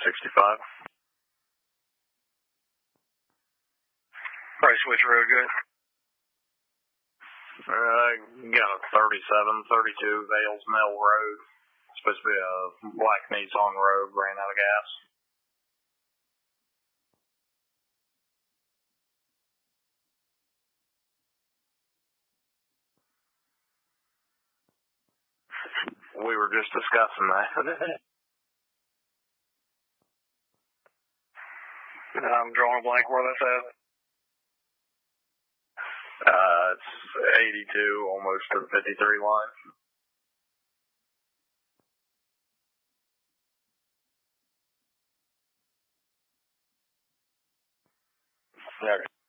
65. Price Switch Road, good. Got a 37, 32 Vales Mill Road. It's supposed to be a black Nissan road, ran out of gas. We were just discussing that. I'm drawing a blank where that's at. It's 82, almost to the 53 line. Okay.